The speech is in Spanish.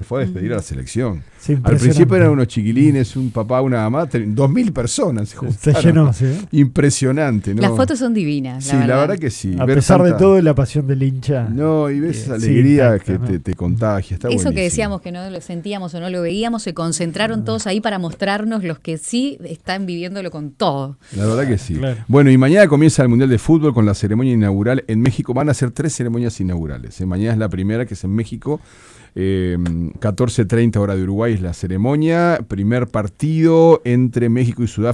fue a despedir a la selección. Sí, al principio eran unos chiquilines, un papá, una mamá, 2.000 personas se juntaron. Se llenó, sí. Impresionante, ¿no? Las fotos son divinas, sí, la verdad que sí. A pesar de todo, la pasión del hincha. No, y ves esa alegría intacta, que te contagia, está eso buenísimo. que decíamos que no lo sentíamos o no lo veíamos, se concentraron todos ahí para mostrarnos los que sí están viviéndolo con todo. La verdad que sí. Claro. Bueno, y mañana comienza el Mundial de Fútbol con la ceremonia inaugural en México. Van a ser 3 ceremonias inaugurales. Mañana es la primera, que es en México. 14:30 hora de Uruguay es la ceremonia. Primer partido entre México y Sudáfrica.